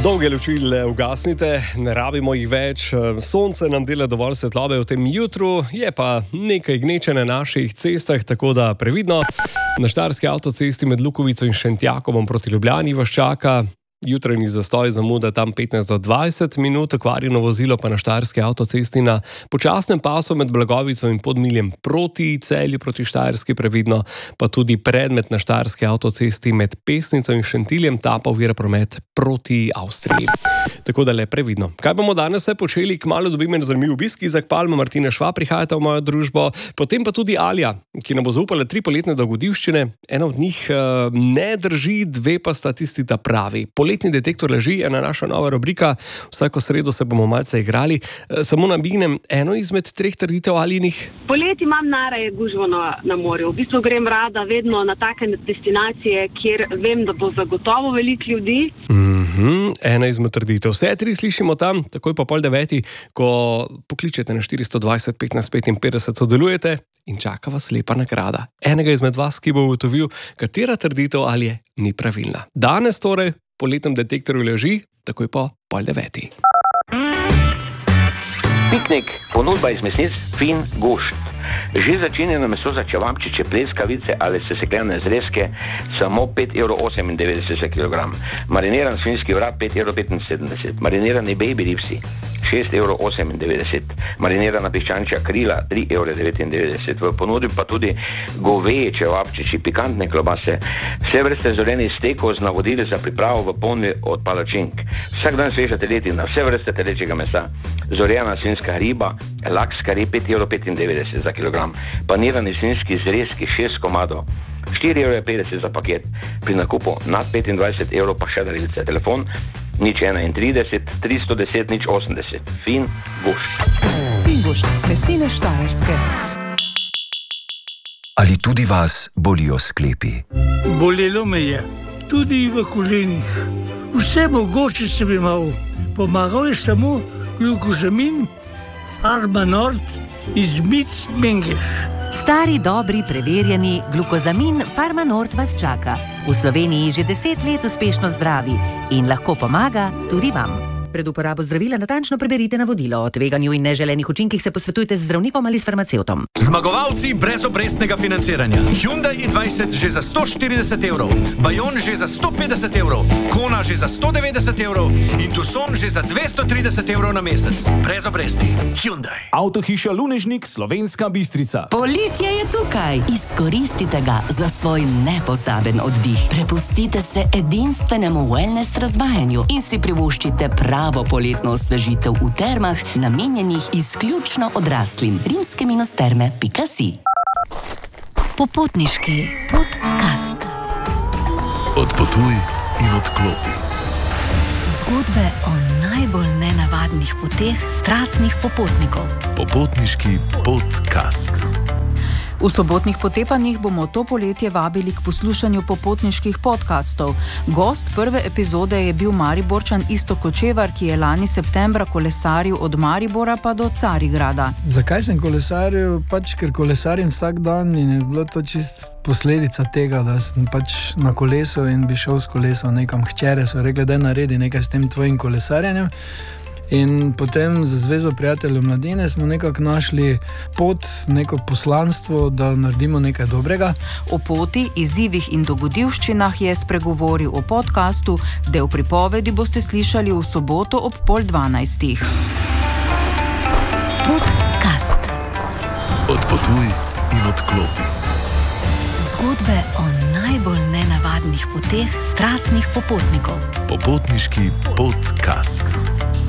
Dolge luči le ugasnite, ne rabimo jih več, sonce nam dela dovolj svetlobe v tem jutru, je pa nekaj gneče na naših cestah, tako da previdno. Na štajerski avtocesti med Lukovico in Šentjakovom proti Ljubljani vas čaka jutranji zastoj, zamuda tam 15 do 20 minut, okvarjeno vozilo pa na štajerski avtocesti na počasnem pasu med Blagovico in Podmiljem proti Celju, proti Štajerski previdno, pa tudi predmet na štajerski avtocesti med Pesnico in Šentiljem, ta pa ovira promet proti Avstriji. Tako da le previdno. Kaj bomo danes vse počeli? Kmalu dobimo zanimiv obisk. Izak Palma, Martina Šva prihajata v mojo družbo, potem pa tudi Alja, ki nam bo zaupala 3 poletne dogodivščine. Ena od njih ne drži, 2 pa sta tisti ta pravi. Poletni detektor laži, ena naša nova rubrika. Vsako sredo se bomo malce igrali. Samo namignem eno izmed 3 trditev Aljinih. Poleti imam najraje gužvo na morju. V bistvu grem rada vedno na take destinacije, kjer vem, da bo zagotovo veliko ljudi. Ena izmed trditev. Vse 3 slišimo tam, takoj po 8:30, ko pokličete na 420 15 55, sodelujete in čaka vas lepa nagrada. Enega izmed vas, ki bo ugotovil, katera trditev Alje ni pravilna. Danes torej po poletnem detektorju laži, takoj po 8:30. Piknik, ponudba iz mesnic Fin Gošt. Že začinjeno meso za čevapčiče, pleskavice ali sesekljene zrezke, samo 5,98 € za kilogram. Mariniran svinjski vrat 5,75 €. Marinirani baby ribsi 6,98 €. Marinirana piščančja krila 3,99 €. V ponudbi pa tudi goveje čevapčiči, pikantne klobase, vse vrste zorenih stekov z navodili za pripravo v ponudbi od palačink. Vsak dan sveža teletina, vse vrste telečjega mesa, zorjena svinjska riba, laks kari 5,95 € za kilogram. Panirani svinjski zrezki 6 komadov, 4,50 € za paket. Pri nakupu nad 25 € pa še darilce. Telefon 031 310 080. Fin Gošt. Fin Gošt, mesnine Štajerske. Ali tudi vas bolijo sklepi? Bolelo me je, tudi v kolenih. Vse mogoče sem imel. Pomagal je samo glukozamin Pharma Nord iz Mic Mengeš. Stari, dobri, preverjeni glukozamin Pharma Nord vas čaka. V Sloveniji že 10 let uspešno zdravi in lahko pomaga tudi vam. Pred uporabo zdravila natančno preberite navodilo. O tveganju in neželenih učinkih se posvetujte z zdravnikom ali s farmacevtom. Zmagovalci brezobrestnega financiranja. Hyundai i20 že za 140 €, Bayon že za 150 €, Kona že za 190 € in Tucson že za 230 € na mesec. Brez obresti. Hyundai. Avtohiša Lunežnik, Slovenska Bistrica. Poletje je tukaj. Izkoristite ga za svoj nepozaben oddih. Prepustite se edinstvenemu wellness razvajanju in si privoščite pravo poletno osvežitev v termah, namenjenih izključno odraslim. rimske-terme.si. Popotniški podcast. Odpotuj in odklopi. Zgodbe o najbolj nenavadnih poteh strastnih popotnikov. Popotniški podcast. V sobotnih potepanjih bomo to poletje vabili k poslušanju popotniških podcastov. Gost prve epizode je bil Mariborčan Iztok Kočevar, ki je lani septembra kolesaril od Maribora pa do Carigrada. Zakaj sem kolesaril? Ker kolesarim vsak dan in je bilo to čist posledica tega, da sem na kolesu in bi šel s kolesom nekam. Hčere so rekli, da naredi nekaj s tem tvojim kolesarjenjem. In potem z Zvezo prijateljev mladine smo nekako našli pot, neko poslanstvo, da naredimo nekaj dobrega. O poti, izzivih in dogodivščinah je spregovoril o podcastu, del pripovedi boste slišali v soboto ob 11:30. Podcast. Odpotuj in odklopi. Zgodbe o najbolj nenavadnih poteh strastnih popotnikov. Popotniški podcast.